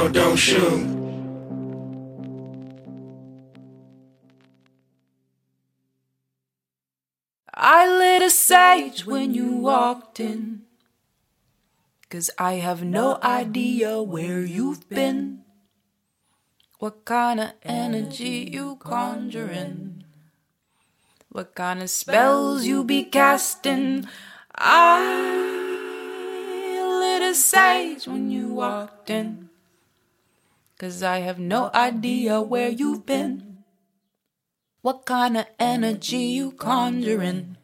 or don't shoot. I lit a sage when you walked in, 'cause I have no idea where you've been, what kind of energy you conjuring, what kind of spells you be casting. I lit a sage when you walked in, 'cause I have no idea where you've been, what kind of energy you conjuring,